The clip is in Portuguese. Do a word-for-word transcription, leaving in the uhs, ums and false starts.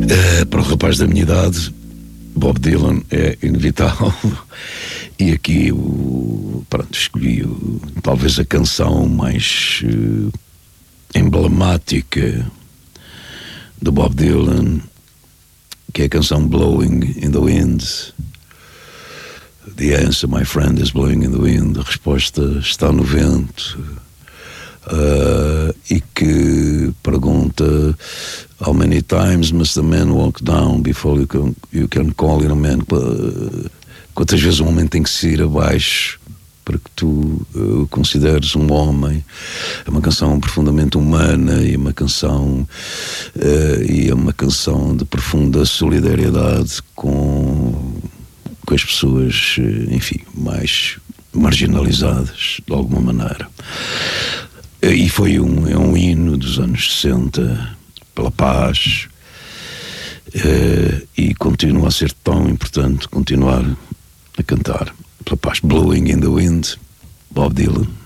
Uh, para o rapaz da minha idade, Bob Dylan é inevitável. E aqui, o, pronto, escolhi o, talvez a canção mais uh, emblemática do Bob Dylan, que é a canção Blowing in the Wind. The answer, my friend, is blowing in the wind. A resposta está no vento. Uh, e que pergunta: how many times must the man walk down before you can, you can call him a man? Quantas vezes um homem tem que se ir abaixo para que tu uh, consideres um homem? É uma canção profundamente humana e uma canção uh, e é uma canção de profunda solidariedade com, com as pessoas, uh, enfim, mais marginalizadas de alguma maneira. E foi um, é um hino dos anos sessenta pela paz, uh, e continua a ser tão importante continuar a cantar pela paz. Blowing in the Wind, Bob Dylan.